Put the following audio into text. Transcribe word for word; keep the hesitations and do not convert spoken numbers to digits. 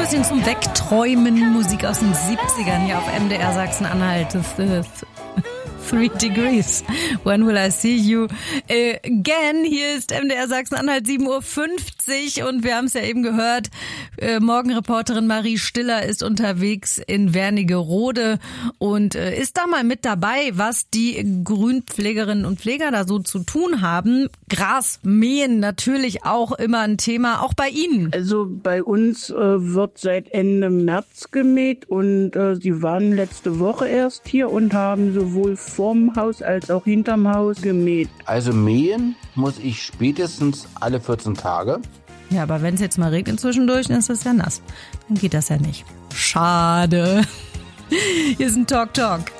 bisschen zum Wegträumen. Musik aus den siebzigern hier auf M D R Sachsen-Anhalt. Three Degrees. When will I see you again? Hier ist M D R Sachsen-Anhalt sieben Uhr fünfzig und wir haben es ja eben gehört. Äh, Morgenreporterin Marie Stiller ist unterwegs in Wernigerode und äh, ist da mal mit dabei, was die Grünpflegerinnen und Pfleger da so zu tun haben. Gras mähen natürlich auch immer ein Thema, auch bei Ihnen. Also bei uns äh, wird seit Ende März gemäht und äh, sie waren letzte Woche erst hier und haben sowohl vorm Haus als auch hinterm Haus gemäht. Also mähen muss ich spätestens alle vierzehn Tage. Ja, aber wenn es jetzt mal regnet zwischendurch, dann ist das ja nass. Dann geht das ja nicht. Schade. Hier ist ein Talk Talk.